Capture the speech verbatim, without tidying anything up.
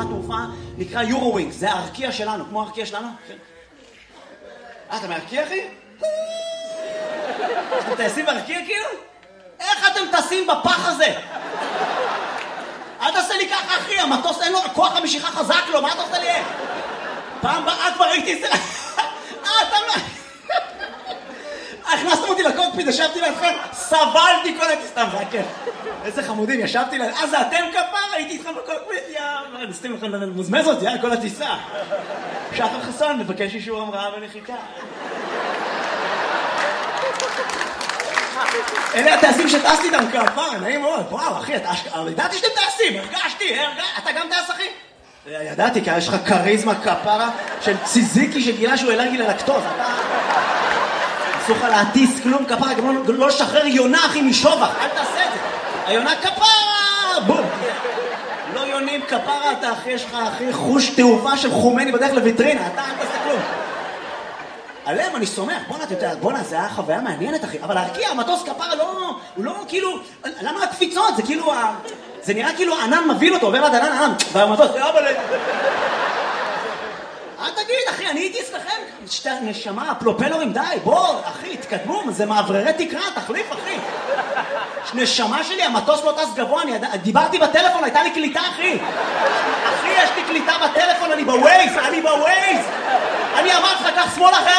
נמל תעופה, נקרא יורו-ווינגס, זה הארקיע שלנו, כמו הארקיע שלנו. אה, אתה מארקיע, אחי? אתם טייסים בארקיע, כאילו? איך אתם טסים בפח הזה? אל תעשה לי ככה, אחי, המטוס אין לו, כוח המשיכה חזק לו, מה אתה עושה לי? פעם באה כבר ראיתי את זה... אה, אתה... הכנסתם אותי לקוקפיט, ישבתי לידכם, סבלתי כל הטיסה, סתם, זה היה כיף. איזה חמודים, ישבתי ליד... אה, זה אתם כפר? הייתי איתכם בקוקפיט, יאללה, נסתים לכם מוזמז אותי, יאללה, כל הטיסה. שחר חסון, מבקש אישור המראה בנחיתה. אלה הטייסים שטסתי איתם כפר, נעים מאוד, וואו, אחי, ידעתי שאתם טייסים, הרגשתי, אתה גם טייס, אחי? ידעתי, כי יש לך קריזמה כפרה של ציזיקי שגילה שהוא אלרגי ללקטוז, אתה... אסור לך להטיס כלום כפרה, גם לא לשחרר יונה, אחי, משובח, אל תעשה את זה. היונה כפרה, בום. לא יונים כפרה, אתה אחי, יש לך, אחי, חוש תעופה של חומני בדרך לויטרינה, אתה אל תעשה כלום. עליהם, אני סומך, בוא'נה, אתה יודע, בוא'נה, זה היה חוויה מעניינת, אחי, אבל להרקיע, המטוס כפרה לא, הוא לא כאילו, למה הקפיצות? זה כאילו, זה נראה כאילו ענן מביל אותו, עובר עד ענן, ענן, והמטוס, אבל... אל תגיד, אחי, אני הייתי אצלכם, שתי נשמה, פלופלורים, די, בוא, אחי, תקדמו, זה מעבררי תקרה, תחליף, אחי. נשמה שלי, המטוס לא טס גבוה, אני דיברתי בטלפון, הייתה לי קליטה, אחי. אחי, יש לי קליטה בטלפון, אני בווייז, אני בווייז. אני אמרתי לך, קח שמאל אחר.